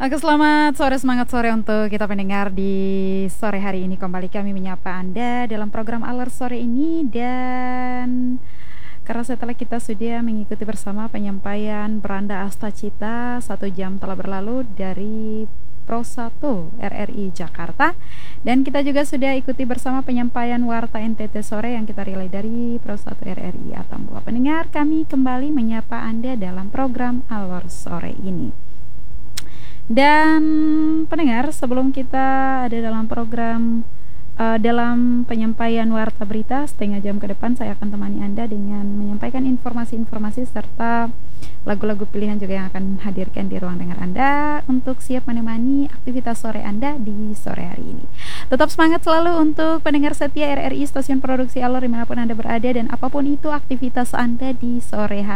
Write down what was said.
Oke, selamat sore, semangat sore untuk kita pendengar di sore hari ini. Kembali kami menyapa Anda dalam program Alert sore ini, dan karena setelah kita sudah mengikuti bersama penyampaian Beranda Astacita, 1 jam telah berlalu dari Pro 1 RRI Jakarta, dan kita juga sudah ikuti bersama penyampaian Warta NTT sore yang kita relay dari Pro 1 RRI Atambua. Pendengar, kami kembali menyapa Anda dalam program Alert sore ini. Dan pendengar, sebelum kita ada dalam program dalam penyampaian warta berita setengah jam ke depan, saya akan temani Anda dengan menyampaikan informasi-informasi serta lagu-lagu pilihan juga yang akan hadirkan di ruang dengar Anda untuk siap menemani aktivitas sore Anda di sore hari ini. Tetap semangat selalu untuk pendengar setia RRI, stasiun produksi Alor dimanapun Anda berada dan apapun itu aktivitas Anda di sore hari